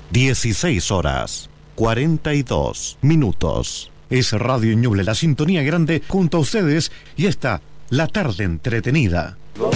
16 horas 42 minutos. Es Radio Ñuble, la sintonía grande junto a ustedes y esta, la tarde entretenida.